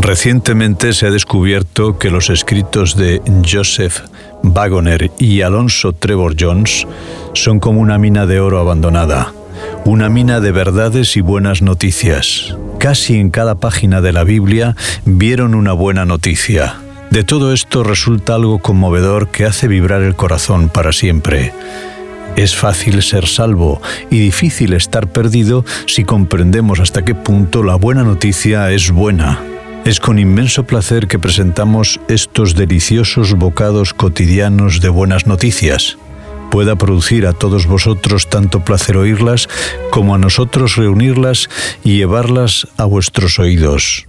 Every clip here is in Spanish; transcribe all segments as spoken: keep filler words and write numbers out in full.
Recientemente se ha descubierto que los escritos de Joseph Wagoner y Alonzo Trevor Jones son como una mina de oro abandonada, una mina de verdades y buenas noticias. Casi en cada página de la Biblia vieron una buena noticia. De todo esto resulta algo conmovedor que hace vibrar el corazón para siempre. Es fácil ser salvo y difícil estar perdido si comprendemos hasta qué punto la buena noticia es buena. Es con inmenso placer que presentamos estos deliciosos bocados cotidianos de buenas noticias. Pueda producir a todos vosotros tanto placer oírlas como a nosotros reunirlas y llevarlas a vuestros oídos.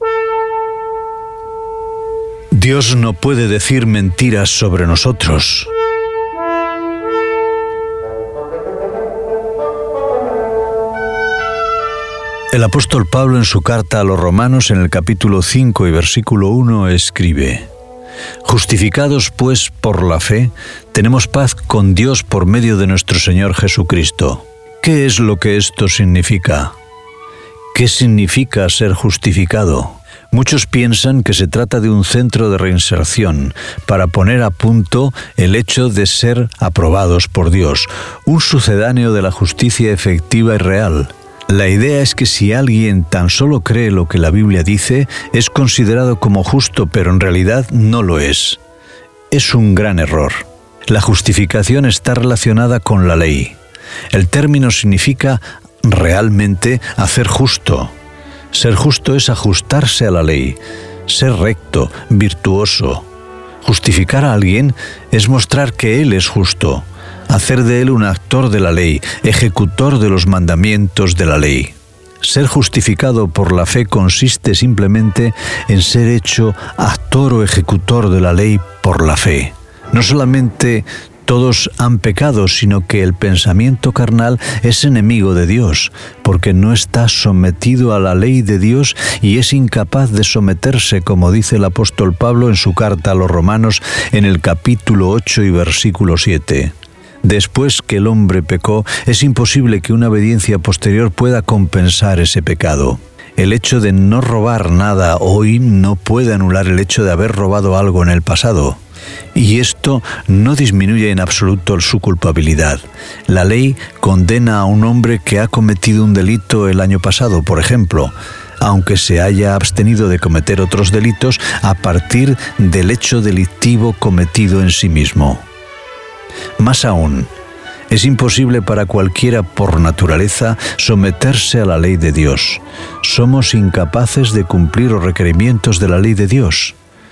Dios no puede decir mentiras sobre nosotros. El apóstol Pablo en su carta a los Romanos en el capítulo cinco y versículo uno escribe: Justificados pues por la fe, tenemos paz con Dios por medio de nuestro Señor Jesucristo. ¿Qué es lo que esto significa? ¿Qué significa ser justificado? Muchos piensan que se trata de un centro de reinserción para poner a punto el hecho de ser aprobados por Dios, un sucedáneo de la justicia efectiva y real. La idea es que si alguien tan solo cree lo que la Biblia dice, es considerado como justo, pero en realidad no lo es. Es un gran error. La justificación está relacionada con la ley. El término significa realmente hacer justo. Ser justo es ajustarse a la ley, ser recto, virtuoso. Justificar a alguien es mostrar que él es justo, hacer de él un actor de la ley, ejecutor de los mandamientos de la ley. Ser justificado por la fe consiste simplemente en ser hecho actor o ejecutor de la ley por la fe. No solamente todos han pecado, sino que el pensamiento carnal es enemigo de Dios, porque no está sometido a la ley de Dios y es incapaz de someterse, como dice el apóstol Pablo en su carta a los Romanos en el capítulo ocho y versículo siete. Después que el hombre pecó, es imposible que una obediencia posterior pueda compensar ese pecado. El hecho de no robar nada hoy no puede anular el hecho de haber robado algo en el pasado. Y esto no disminuye en absoluto su culpabilidad. La ley condena a un hombre que ha cometido un delito el año pasado, por ejemplo, aunque se haya abstenido de cometer otros delitos a partir del hecho delictivo cometido en sí mismo. Más aún, es imposible para cualquiera por naturaleza someterse a la ley de Dios. Somos incapaces de cumplir los requerimientos de la ley de Dios.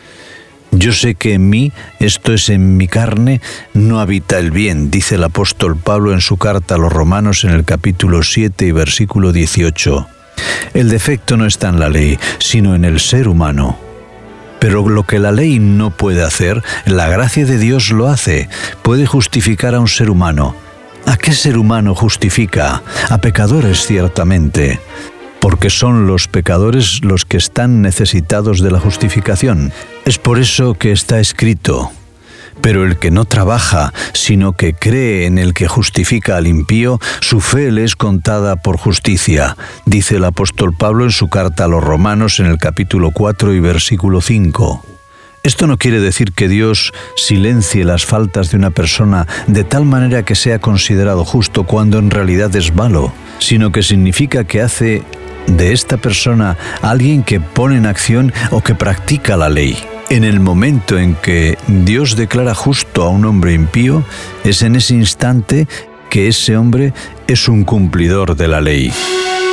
Yo sé que en mí, esto es en mi carne, no habita el bien, dice el apóstol Pablo en su carta a los Romanos en el capítulo siete y versículo dieciocho. El defecto no está en la ley, sino en el ser humano. Pero lo que la ley no puede hacer, la gracia de Dios lo hace. Puede justificar a un ser humano. ¿A qué ser humano justifica? A pecadores, ciertamente. Porque son los pecadores los que están necesitados de la justificación. Es por eso que está escrito: pero el que no trabaja, sino que cree en el que justifica al impío, su fe le es contada por justicia, dice el apóstol Pablo en su carta a los Romanos en el capítulo cuatro y versículo cinco. Esto no quiere decir que Dios silencie las faltas de una persona de tal manera que sea considerado justo cuando en realidad es malo, sino que significa que hace de esta persona alguien que pone en acción o que practica la ley. En el momento en que Dios declara justo a un hombre impío, es en ese instante que ese hombre es un cumplidor de la ley.